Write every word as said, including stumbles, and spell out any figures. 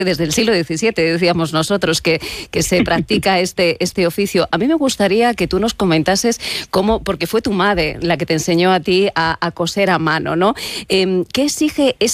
desde el siglo diecisiete, decíamos nosotros, que, que se practica este, este oficio. A mí me gustaría que tú nos comentases cómo, porque fue tu madre la que te enseñó a ti a, a coser a mano, ¿no? Eh, ¿Qué exige ese